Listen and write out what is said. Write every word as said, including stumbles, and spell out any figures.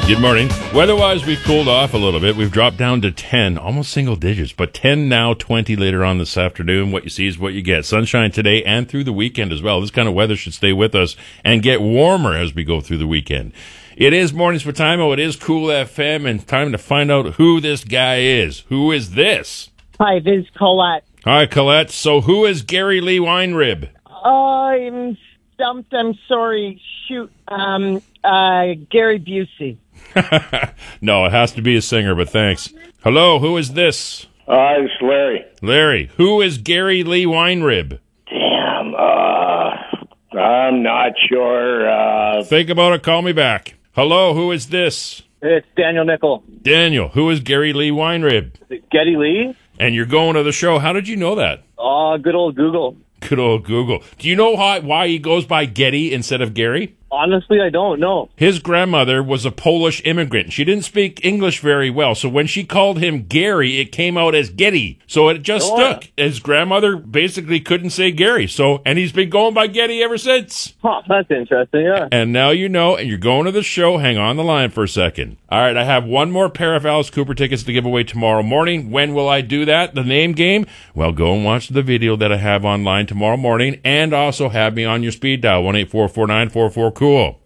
Good morning. Weather-wise, we've cooled off a little bit. We've dropped down to ten, almost single digits, but ten now, twenty later on this afternoon. What you see is what you get. Sunshine today and through the weekend as well. This kind of weather should stay with us and get warmer as we go through the weekend. It is Mornings with Timo. It is Cool F M, and time to find out who this guy is. Who is this? Hi, this is Colette. Hi, Colette. So who is Gary Lee Weinrib? I'm stumped. I'm sorry. Shoot. Um, uh, Gary Busey. No, it has to be a singer, but thanks. Hello, who is this? Uh, it's Larry. Larry. Who is Gary Lee Weinrib? Damn, uh, I'm not sure. Uh, Think about it, call me back. Hello, who is this? It's Daniel Nickel. Daniel. Who is Gary Lee Weinrib? Is it Geddy Lee? And you're going to the show. How did you know that? Oh, good old Google. Good old Google. Do you know why, why he goes by Geddy instead of Gary? Honestly, I don't know. His grandmother was a Polish immigrant. She didn't speak English very well, so when she called him Gary, it came out as Geddy. So it just Oh, stuck. His grandmother basically couldn't say Gary, so and he's been going by Geddy ever since. Huh, that's interesting, yeah. And now you know, and you're going to the show. Hang on the line for a second. All right, I have one more pair of Alice Cooper tickets to give away tomorrow morning. When will I do that? The name game? Well, go and watch the video that I have online tomorrow morning, and also have me on your speed dial, one eight four four nine four four cool.